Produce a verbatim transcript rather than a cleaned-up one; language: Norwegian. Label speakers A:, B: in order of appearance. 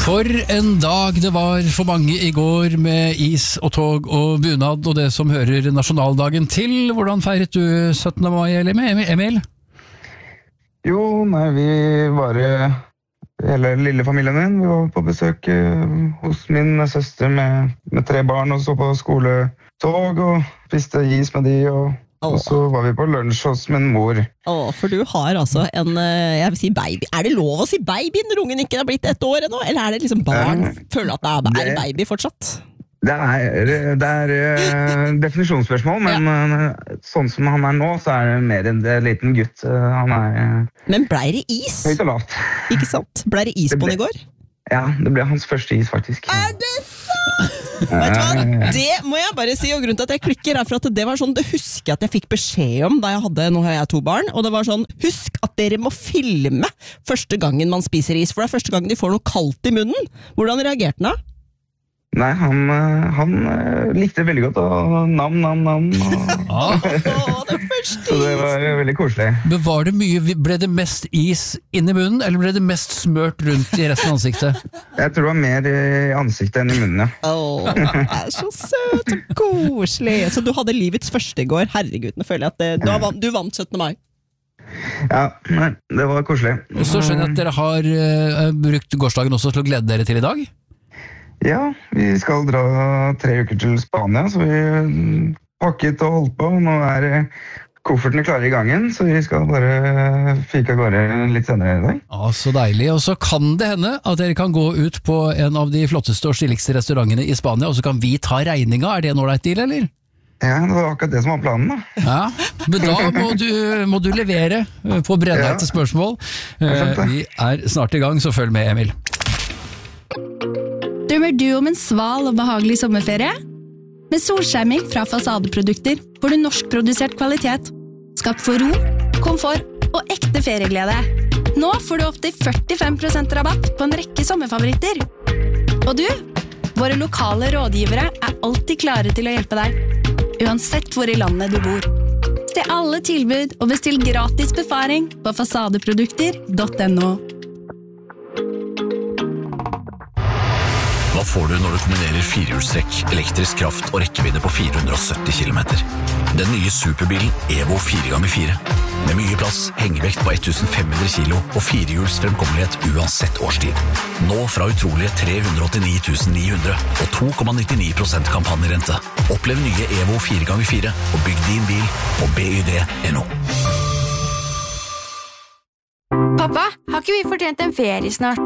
A: For en dag det var for mange i går med is og tog og bunad og det som hører nasjonaldagen til. Hvordan feiret du syttende mai, Emil?
B: Jo, nei, vi var hele lille familien min. Vi var på besøk hos min søster med, med tre barn og så på skoletog og spiste is med de og Og så var vi på lunsj hos min mor.
C: Åh, for du har altså en, jeg vil si baby. Er det lov å si baby når ungen ikke har blitt ett år ennå? Eller er det liksom barn? Eh, Føler at det er, er baby fortsatt?
B: Det er, det er uh, definisjonsspørsmål, men ja. uh, sånn som han er nå, så er det mer enn en liten gutt. Uh, han er... Uh,
C: men ble det is?
B: Høyt og lavt.
C: Ikke sant? Ble det is det på den i går?
B: Ja, det ble hans første is, faktisk.
C: Er det sant? Vet du hva? Det må jeg bare si, og grunnen til at jeg klikker er for at det var sånn, det husker jeg at jeg fikk beskjed om da jeg hadde, nå har jeg to barn, og det var sånn, husk at dere må filme første gangen man spiser is, for det er første gangen de får noe kaldt i munnen. Hvordan reagerte den da?
B: Nei, han, han likte det veldig godt, og nam, nam, nam. Og...
C: Ah. Åh, det første
B: Så det var veldig koselig.
A: Men var det mye, ble det mest is inn i munnen, eller ble det mest smørt rundt i resten av ansiktet?
B: Jeg tror det var mer i ansiktet enn i munnen, ja.
C: Åh, det er så søt og koselig. Så du hadde livets første i går, herregud, nå føler jeg at det, du, vant, du vant syttende mai.
B: Ja, nei, det var koselig.
A: Og så skjønner jeg at dere har uh, brukt gårsdagen også til å glede dere til i dag?
B: Ja, vi skal dra tre uker til Spania, så vi pakket og holdt på. Nå er koffertene klare i gangen, så vi skal bare fyke av gårde litt senere i dag.
A: Ja, så deilig. Og så kan det hende at dere kan gå ut på en av de flotteste og stiligste restaurantene i Spania, og så kan vi ta regninga. Er det en ålreit deal, eller?
B: Ja, det var akkurat det som var planen, da.
A: Ja, men da må du, må du levere på brennheite spørsmål. Vi er snart i gang, så følg med, Emil.
D: Drømmer du om en sval og behagelig sommerferie? Med solskjerming fra Fasadeprodukter får du norskprodusert kvalitet, skapt for ro, komfort og ekte ferieglede. Nå får du opp til førtifem prosent rabatt på en rekke sommerfavoritter. Og du, våre lokale rådgivere er alltid klare til å hjelpe deg, uansett hvor i landet du bor. Se alle tilbud og bestill gratis befaring på fasadeprodukter punktum no.
E: Hva får du når du kombinerer firehjulstrekk, elektrisk kraft og rekkevidde på fire hundre og sytti kilometer? Den nye superbilen Evo fire ganger fire. Med mye plass, hengevekt på femten hundre kilo og firehjuls fremkommelighet uansett årstid. Nå fra utrolige tre hundre og åttini tusen ni hundre og to komma nittini prosent kampanjerente. Opplev nye Evo fire ganger fire og bygg din bil på B Y D punktum no.
F: Pappa, har ikke vi fortjent en ferie snart?